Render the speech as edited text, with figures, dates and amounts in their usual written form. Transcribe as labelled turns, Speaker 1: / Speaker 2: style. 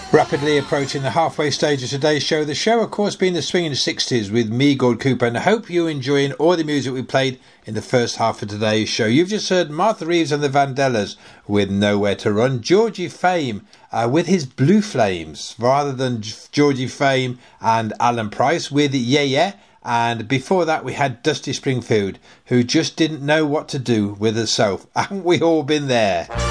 Speaker 1: Rapidly approaching the halfway stage of today's show. The show, of course, being the swinging 60s with me, Gord Cooper, and I hope you're enjoying all the music we played in the first half of today's show. You've just heard Martha Reeves and the Vandellas with Nowhere to Run, Georgie Fame with his Blue Flames, rather than Georgie Fame and Alan Price with Yeah Yeah, and before that we had Dusty Springfield, who just didn't know what to do with herself. Haven't we all been there?